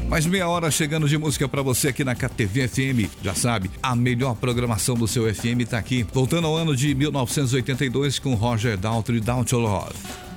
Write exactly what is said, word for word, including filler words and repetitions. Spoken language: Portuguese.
Mais meia hora chegando de música pra você aqui na K T V F M. Já sabe, a melhor programação do seu F M tá aqui. Voltando ao ano de mil novecentos e oitenta e dois com Roger Daltrey e Down to Love.